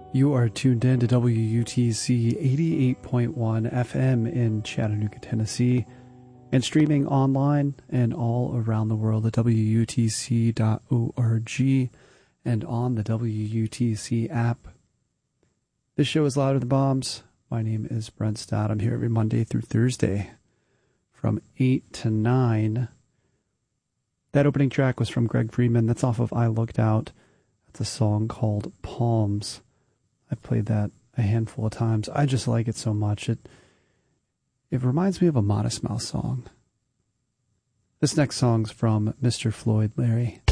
You are tuned in to WUTC 88.1 FM in Chattanooga, Tennessee, and streaming online and all around the world at WUTC.org and on the WUTC app. This show is Louder Than Bombs. My name is Brent Stott. I'm here every Monday through Thursday from 8 to 9. That opening track was from Greg Freeman. That's off of I Looked Out. That's a song called Palms. I've played that a handful of times. I just like it so much. It reminds me of a Modest Mouse song. This next song's from Mr. Floyd Larry.